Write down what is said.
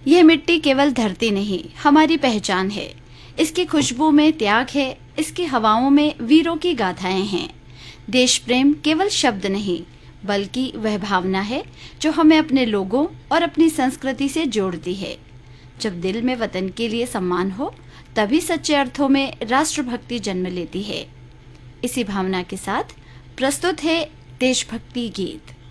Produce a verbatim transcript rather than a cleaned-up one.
यह मिट्टी केवल धरती नहीं, हमारी पहचान है। इसकी खुशबू में त्याग है, इसकी हवाओं में वीरों की गाथाएं हैं। देश प्रेम केवल शब्द नहीं, बल्कि वह भावना है जो हमें अपने लोगों और अपनी संस्कृति से जोड़ती है। जब दिल में वतन के लिए सम्मान हो, तभी सच्चे अर्थों में राष्ट्रभक्ति जन्म लेती है। इसी भावना के साथ प्रस्तुत है देशभक्ति गीत।